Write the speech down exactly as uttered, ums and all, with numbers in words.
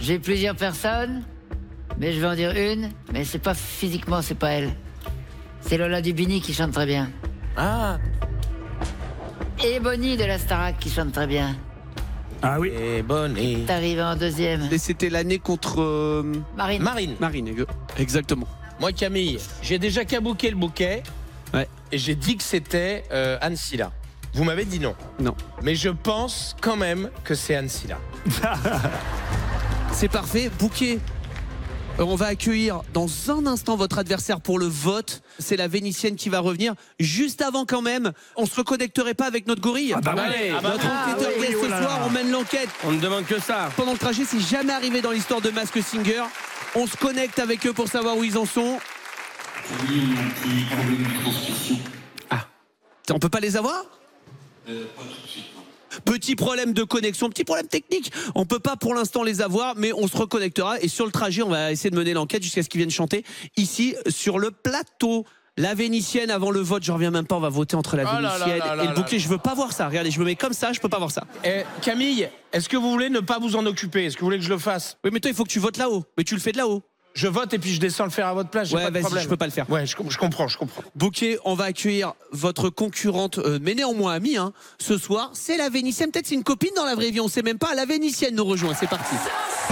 J'ai plusieurs personnes, mais je vais en dire une, mais c'est pas physiquement, c'est pas elle. C'est Lola Dubini qui chante très bien. Ah. Et Bonnie de la Starac qui chante très bien. Ah oui. Et Bonnie. T'es arrivé en deuxième. Et c'était l'année contre euh, Marine. Marine. Marine, ex- exactement. Moi, Camille, j'ai déjà kabouké le bouquet. Ouais. Et j'ai dit que c'était euh, Anne Silla. Vous m'avez dit non. Non. Mais je pense quand même que c'est Anne Silla. C'est parfait. Bouquet. Euh, On va accueillir dans un instant votre adversaire pour le vote. C'est la Vénitienne qui va revenir. Juste avant quand même, on se reconnecterait pas avec notre gorille. Ah bah ouais. Allez, ah bah Notre ah enquêteur oui, guest oh ce là soir, là. on mène l'enquête. On ne demande que ça. Pendant le trajet, c'est jamais arrivé dans l'histoire de Mask Singer. On se connecte avec eux pour savoir où ils en sont. Ah, on peut pas les avoir ? Petit problème de connexion, petit problème technique. On peut pas pour l'instant les avoir, mais on se reconnectera. Et sur le trajet, on va essayer de mener l'enquête jusqu'à ce qu'ils viennent chanter ici sur le plateau. La Vénitienne avant le vote, je reviens même pas, on va voter entre la Oh là là Vénitienne là là et le là bouquet. là. Je veux pas voir ça. Regardez, je me mets comme ça, je peux pas voir ça. Eh, Camille, est-ce que vous voulez ne pas vous en occuper? Est-ce que vous voulez que je le fasse? Oui, mais toi, il faut que tu votes là-haut. Mais tu le fais de là-haut. Je vote et puis je descends le faire à votre place. J'ai Ouais, pas de vas-y, problème. je peux pas le faire. Ouais, je, com- je comprends, je comprends. Bouquet, on va accueillir votre concurrente, euh, mais néanmoins amie, hein, ce soir. C'est la Vénitienne. Peut-être c'est une copine dans la vraie vie, on sait même pas. La Vénitienne nous rejoint, c'est parti.